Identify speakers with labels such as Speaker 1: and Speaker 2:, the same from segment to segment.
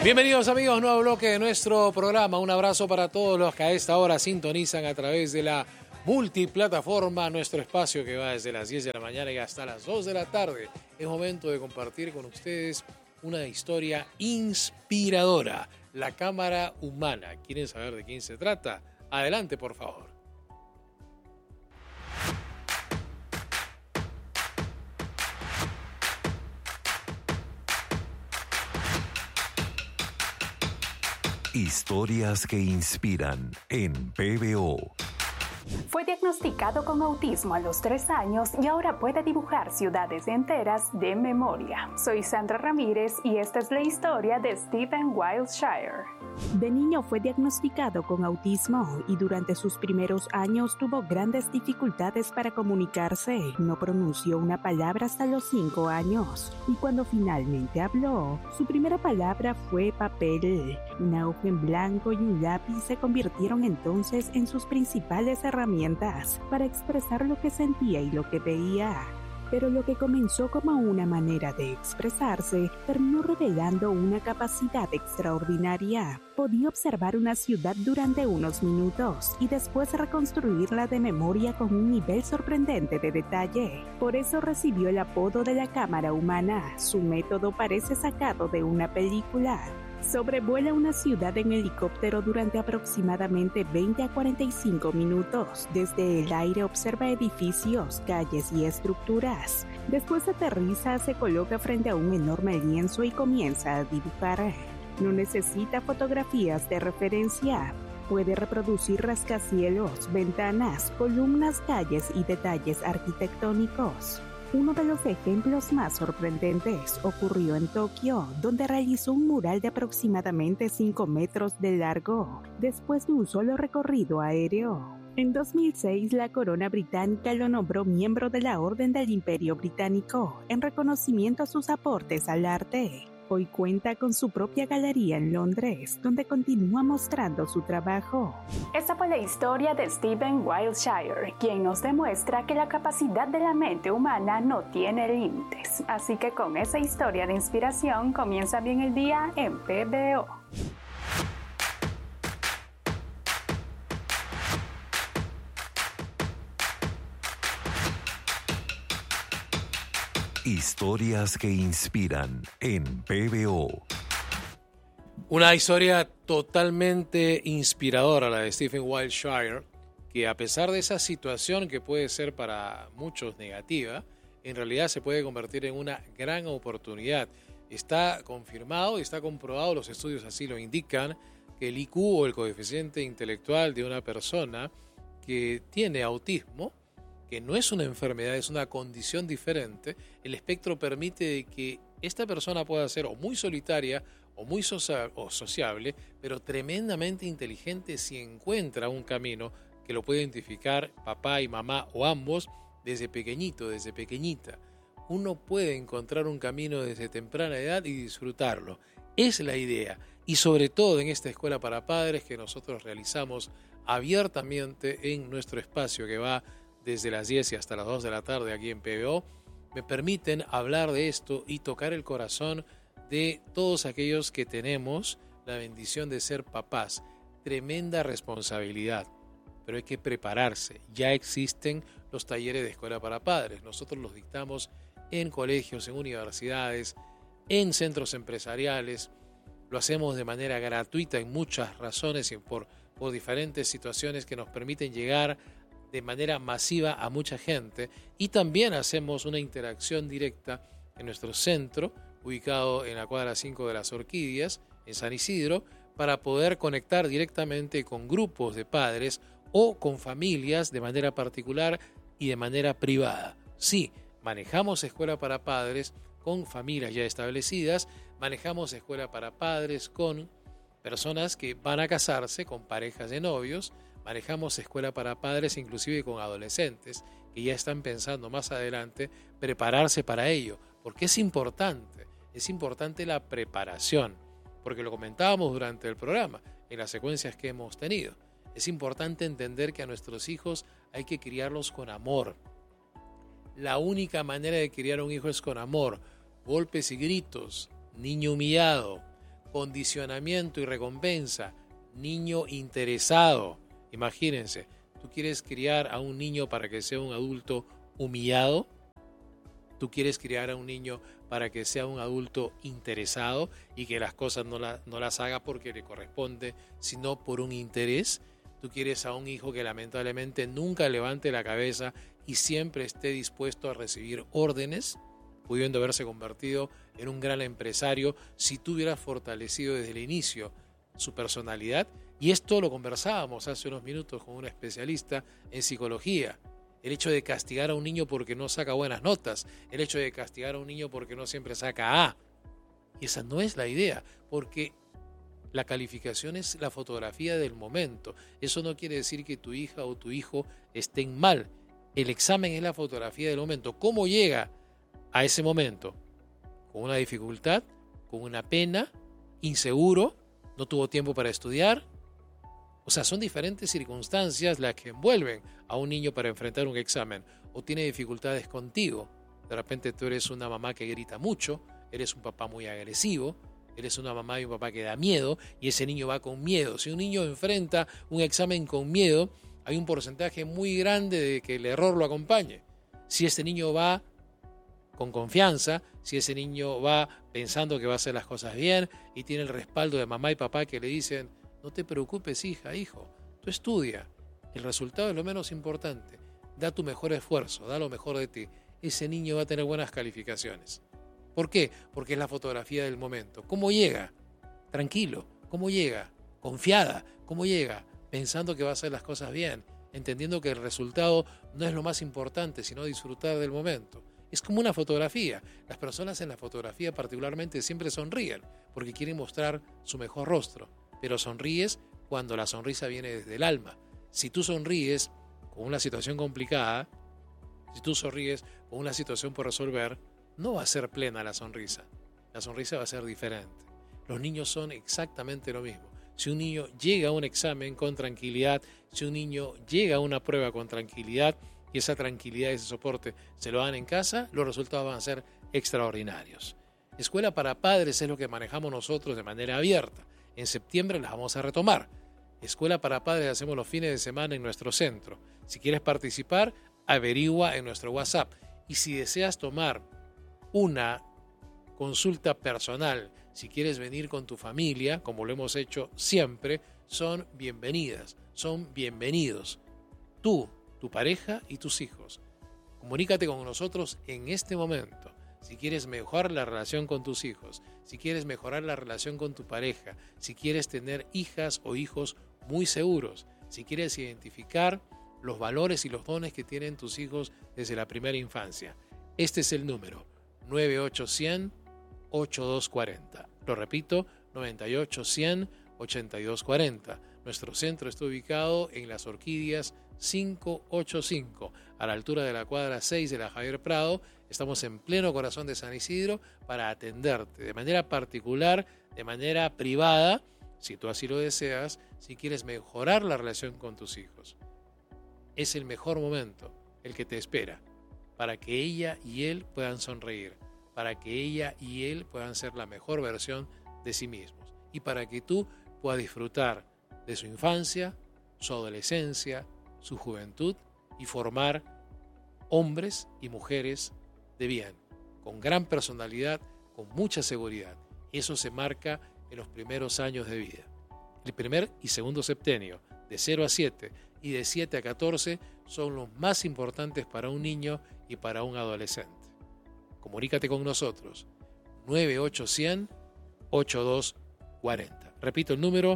Speaker 1: Bienvenidos amigos, nuevo bloque de nuestro programa. Un abrazo para todos los que a esta hora sintonizan a través de la multiplataforma, nuestro espacio que va desde las 10 de la mañana y hasta las 2 de la tarde. Es momento de compartir con ustedes una historia inspiradora, la cámara humana. ¿Quieren saber de quién se trata? Adelante, por favor.
Speaker 2: Historias que inspiran en PBO.
Speaker 3: Fue diagnosticado con autismo a los 3 años y ahora puede dibujar ciudades enteras de memoria. Soy Sandra Ramírez y esta es la historia de Stephen Wiltshire.
Speaker 4: De niño fue diagnosticado con autismo y durante sus primeros años tuvo grandes dificultades para comunicarse. No pronunció una palabra hasta los 5 años y cuando finalmente habló, su primera palabra fue papel. Una hoja en blanco y un lápiz se convirtieron entonces en sus principales herramientas para expresar lo que sentía y lo que veía. Pero lo que comenzó como una manera de expresarse terminó revelando una capacidad extraordinaria. Podía observar una ciudad durante unos minutos y después reconstruirla de memoria con un nivel sorprendente de detalle. Por eso recibió el apodo de la cámara humana. Su método parece sacado de una película. Sobrevuela una ciudad en helicóptero durante aproximadamente 20 a 45 minutos. Desde el aire observa edificios, calles y estructuras. Después aterriza, se coloca frente a un enorme lienzo y comienza a dibujar. No necesita fotografías de referencia. Puede reproducir rascacielos, ventanas, columnas, calles y detalles arquitectónicos. Uno de los ejemplos más sorprendentes ocurrió en Tokio, donde realizó un mural de aproximadamente 5 metros de largo, después de un solo recorrido aéreo. En 2006, la corona británica lo nombró miembro de la Orden del Imperio Británico, en reconocimiento a sus aportes al arte. Hoy cuenta con su propia galería en Londres, donde continúa mostrando su trabajo.
Speaker 3: Esta fue la historia de Stephen Wiltshire, quien nos demuestra que la capacidad de la mente humana no tiene límites. Así que con esa historia de inspiración comienza bien el día en PBO.
Speaker 2: Historias que inspiran en PBO.
Speaker 1: Una historia totalmente inspiradora, la de Stephen Wiltshire, que a pesar de esa situación que puede ser para muchos negativa, en realidad se puede convertir en una gran oportunidad. Está confirmado y está comprobado, los estudios así lo indican, que el IQ o el coeficiente intelectual de una persona que tiene autismo, que no es una enfermedad, es una condición diferente, el espectro permite que esta persona pueda ser o muy solitaria o muy sociable, pero tremendamente inteligente si encuentra un camino que lo puede identificar papá y mamá o ambos desde pequeñito, desde pequeñita. Uno puede encontrar un camino desde temprana edad y disfrutarlo. Es la idea. Y sobre todo en esta escuela para padres que nosotros realizamos abiertamente en nuestro espacio que va desde las 10 y hasta las 2 de la tarde aquí en PBO, me permiten hablar de esto y tocar el corazón de todos aquellos que tenemos la bendición de ser papás. Tremenda responsabilidad, pero hay que prepararse. Ya existen los talleres de escuela para padres. Nosotros los dictamos en colegios, en universidades, en centros empresariales. Lo hacemos de manera gratuita en muchas razones y por diferentes situaciones que nos permiten llegar de manera masiva a mucha gente, y también hacemos una interacción directa en nuestro centro, ubicado en la cuadra 5 de las Orquídeas, en San Isidro, para poder conectar directamente con grupos de padres o con familias de manera particular y de manera privada. Sí, manejamos escuela para padres con familias ya establecidas, manejamos escuela para padres con personas que van a casarse, con parejas de novios, manejamos escuela para padres inclusive con adolescentes que ya están pensando más adelante prepararse para ello, porque es importante la preparación, porque lo comentábamos durante el programa, en las secuencias que hemos tenido. Es importante entender que a nuestros hijos hay que criarlos con amor. La única manera de criar a un hijo es con amor, golpes y gritos, niño humillado, condicionamiento y recompensa. Niño interesado. Imagínense, ¿tú quieres criar a un niño para que sea un adulto humillado? ¿Tú quieres criar a un niño para que sea un adulto interesado y que las cosas no las haga porque le corresponde, sino por un interés? ¿Tú quieres a un hijo que lamentablemente nunca levante la cabeza y siempre esté dispuesto a recibir órdenes, pudiendo haberse convertido en un gran empresario si tú hubieras fortalecido desde el inicio su personalidad? Y esto lo conversábamos hace unos minutos con un especialista en psicología. El hecho de castigar a un niño porque no saca buenas notas, el hecho de castigar a un niño porque no siempre saca A. Y esa no es la idea, porque la calificación es la fotografía del momento. Eso no quiere decir que tu hija o tu hijo estén mal. El examen es la fotografía del momento. ¿Cómo llega a ese momento? Con una dificultad, con una pena, inseguro, no tuvo tiempo para estudiar. O sea, son diferentes circunstancias las que envuelven a un niño para enfrentar un examen. O tiene dificultades contigo. De repente tú eres una mamá que grita mucho, eres un papá muy agresivo, eres una mamá y un papá que da miedo y ese niño va con miedo. Si un niño enfrenta un examen con miedo, hay un porcentaje muy grande de que el error lo acompañe. Si ese niño va con confianza, si ese niño va pensando que va a hacer las cosas bien y tiene el respaldo de mamá y papá que le dicen: no te preocupes, hija, hijo, tú estudia, el resultado es lo menos importante, da tu mejor esfuerzo, da lo mejor de ti, ese niño va a tener buenas calificaciones. ¿Por qué? Porque es la fotografía del momento. ¿Cómo llega? Tranquilo. ¿Cómo llega? Confiada. ¿Cómo llega? Pensando que va a hacer las cosas bien, entendiendo que el resultado no es lo más importante, sino disfrutar del momento. Es como una fotografía. Las personas en la fotografía particularmente siempre sonríen porque quieren mostrar su mejor rostro, pero sonríes cuando la sonrisa viene desde el alma. Si tú sonríes con una situación complicada, si tú sonríes con una situación por resolver, no va a ser plena la sonrisa. La sonrisa va a ser diferente. Los niños son exactamente lo mismo. Si un niño llega a un examen con tranquilidad, si un niño llega a una prueba con tranquilidad y esa tranquilidad y ese soporte se lo dan en casa, los resultados van a ser extraordinarios. Escuela para padres es lo que manejamos nosotros de manera abierta. En septiembre las vamos a retomar. Escuela para padres hacemos los fines de semana en nuestro centro. Si quieres participar, averigua en nuestro WhatsApp. Y si deseas tomar una consulta personal, si quieres venir con tu familia, como lo hemos hecho siempre, son bienvenidas, son bienvenidos. Tú, tu pareja y tus hijos. Comunícate con nosotros en este momento. Si quieres mejorar la relación con tus hijos, si quieres mejorar la relación con tu pareja, si quieres tener hijas o hijos muy seguros, si quieres identificar los valores y los dones que tienen tus hijos desde la primera infancia. Este es el número, 98-100-8240. Lo repito, 98-100-8240. Nuestro centro está ubicado en Las Orquídeas 585, a la altura de la cuadra 6 de la Javier Prado. Estamos en pleno corazón de San Isidro para atenderte de manera particular, de manera privada, si tú así lo deseas, si quieres mejorar la relación con tus hijos. Es el mejor momento, el que te espera, para que ella y él puedan sonreír, para que ella y él puedan ser la mejor versión de sí mismos y para que tú puedas disfrutar de su infancia, su adolescencia, su juventud y formar hombres y mujeres de bien, con gran personalidad, con mucha seguridad. Eso se marca en los primeros años de vida. El primer y segundo septenio, de 0 a 7 y de 7 a 14, son los más importantes para un niño y para un adolescente. Comunícate con nosotros, 98-100-8240. Repito el número,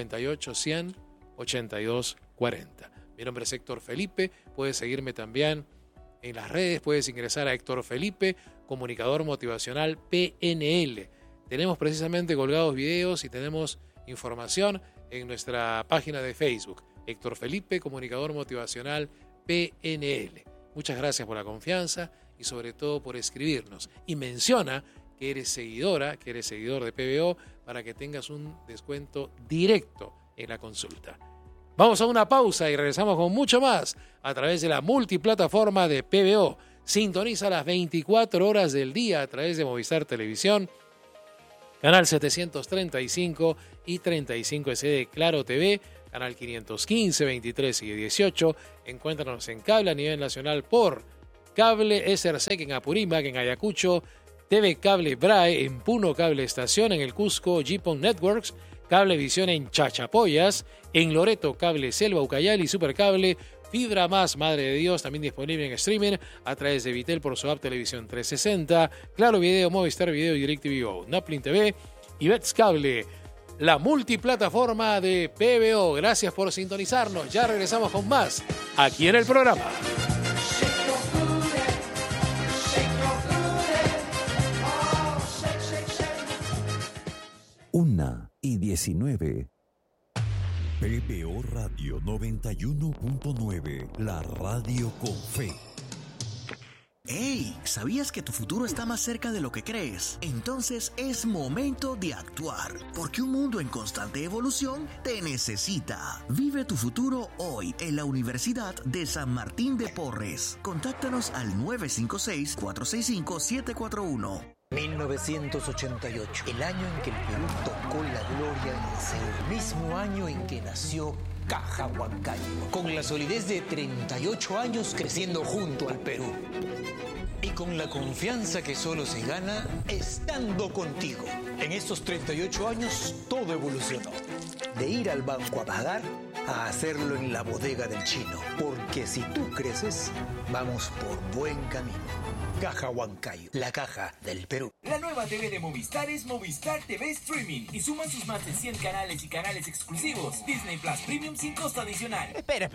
Speaker 1: 98-100-8240. Mi nombre es Héctor Felipe, puedes seguirme también en las redes, puedes ingresar a Héctor Felipe, comunicador motivacional PNL. Tenemos precisamente colgados videos y tenemos información en nuestra página de Facebook, Héctor Felipe, comunicador motivacional PNL. Muchas gracias por la confianza y sobre todo por escribirnos. Y menciona que eres seguidora, que eres seguidor de PBO para que tengas un descuento directo en la consulta. Vamos a una pausa y regresamos con mucho más a través de la multiplataforma de PBO. Sintoniza las 24 horas del día a través de Movistar Televisión canal 735 y 35S de Claro TV, canal 515, 23 y 18. Encuéntranos en cable a nivel nacional por Cable SRC en Apurímac, en Ayacucho, TV Cable Brae en Puno Cable Estación, en el Cusco GPON Networks, Cablevisión en Chachapoyas, en Loreto Cable Selva, Ucayali, Supercable, Fibra Más, Madre de Dios, también disponible en streaming a través de Vitel por su app Televisión 360, Claro Video, Movistar Video y DirecTV Go, Naplin TV y Bets Cable, la multiplataforma de PBO. Gracias por sintonizarnos. Ya regresamos con más aquí en el programa.
Speaker 2: 1:19. PBO Radio 91.9, la radio con fe.
Speaker 5: ¡Hey! ¿Sabías que tu futuro está más cerca de lo que crees? Entonces es momento de actuar, porque un mundo en constante evolución te necesita. Vive tu futuro hoy en la Universidad de San Martín de Porres. Contáctanos al 956-465-741.
Speaker 6: 1988, el año en que el Perú tocó la gloria en Seúl, el mismo año en que nació Caja Huancayo, con la solidez de 38 años creciendo junto al Perú. Y con la confianza que solo se gana estando contigo. En estos 38 años todo evolucionó. De ir al banco a pagar a hacerlo en la bodega del chino. Porque si tú creces, vamos por buen camino. Caja Huancayo, la caja del Perú.
Speaker 7: La nueva TV de Movistar es Movistar TV Streaming y suman sus más de 100 canales y canales exclusivos. Disney Plus Premium sin costo adicional.
Speaker 8: Espera.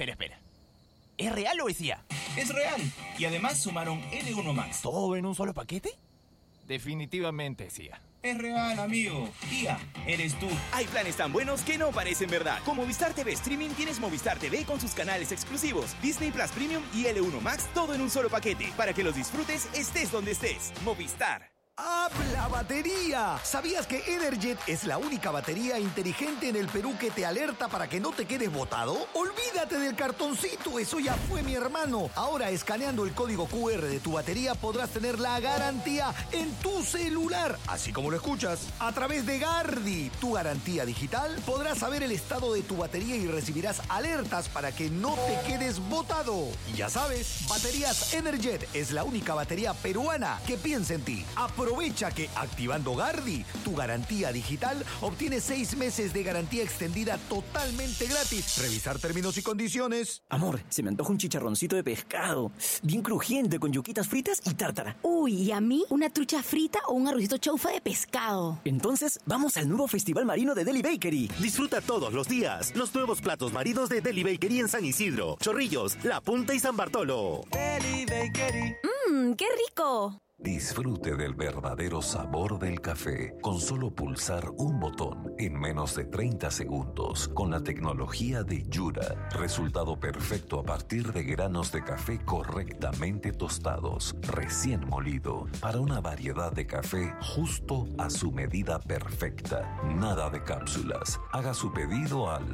Speaker 8: ¿Es real o es IA?
Speaker 7: Es real. Y además sumaron L1 Max.
Speaker 8: ¿Todo en un solo paquete? Definitivamente es IA.
Speaker 7: Es real, amigo. IA, eres tú.
Speaker 9: Hay planes tan buenos que no parecen verdad. Con Movistar TV Streaming tienes Movistar TV con sus canales exclusivos, Disney Plus Premium y L1 Max, todo en un solo paquete, para que los disfrutes estés donde estés. Movistar.
Speaker 10: ¡Habla batería! ¿Sabías que Energet es la única batería inteligente en el Perú que te alerta para que no te quedes botado? ¡Olvídate del cartoncito! Eso ya fue, mi hermano. Ahora, escaneando el código QR de tu batería, podrás tener la garantía en tu celular. Así como lo escuchas. A través de Gardi, tu garantía digital, podrás saber el estado de tu batería y recibirás alertas para que no te quedes botado. Y ya sabes, Baterías Energet es la única batería peruana que piensa en ti. Aprovecha que activando Gardi, tu garantía digital, obtienes 6 meses de garantía extendida totalmente gratis. Revisar términos y condiciones.
Speaker 11: Amor, se me antoja un chicharroncito de pescado, bien crujiente, con yuquitas fritas y tártara.
Speaker 12: Uy, ¿y a mí una trucha frita o un arrocito chaufa de pescado?
Speaker 11: Entonces, vamos al nuevo Festival Marino de Deli Bakery.
Speaker 13: Disfruta todos los días los nuevos platos marinos de Deli Bakery en San Isidro, Chorrillos, La Punta y San Bartolo.
Speaker 12: Deli Bakery. ¡Qué rico!
Speaker 2: Disfrute del verdadero sabor del café con solo pulsar un botón en menos de 30 segundos con la tecnología de Yura. Resultado perfecto a partir de granos de café correctamente tostados, recién molido, para una variedad de café justo a su medida perfecta. Nada de cápsulas. Haga su pedido al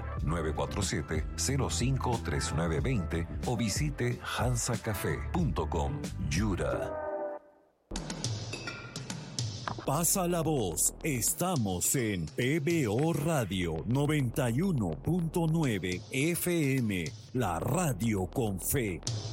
Speaker 2: 947-053920 o visite hansacafé.com. Yura.
Speaker 14: Pasa la voz, estamos en PBO Radio 91.9 FM, la radio con fe.